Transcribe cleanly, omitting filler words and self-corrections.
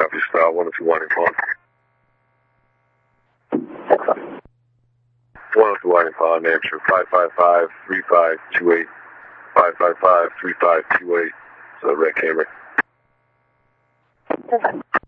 Copy style 102 Whiting Pond. 102 Whiting Pond, New Hampshire, 555-3528. 555-3528. Red Camry.